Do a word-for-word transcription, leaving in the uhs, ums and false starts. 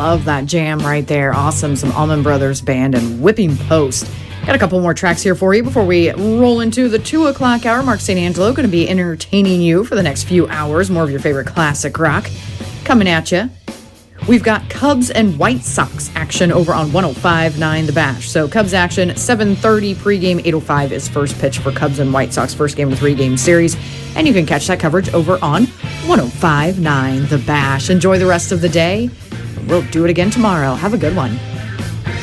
Love that jam right there. Awesome. Some Allman Brothers Band and Whipping Post. Got a couple more tracks here for you before we roll into the two o'clock hour. Mark Saint Angelo going to be entertaining you for the next few hours. More of your favorite classic rock coming at you. We've got Cubs and White Sox action over on one oh five point nine The Bash. So Cubs action, seven thirty pregame, eight oh five is first pitch for Cubs and White Sox, first game of the three-game series. And you can catch that coverage over on one oh five point nine The Bash. Enjoy the rest of the day. We'll do it again tomorrow. Have a good one.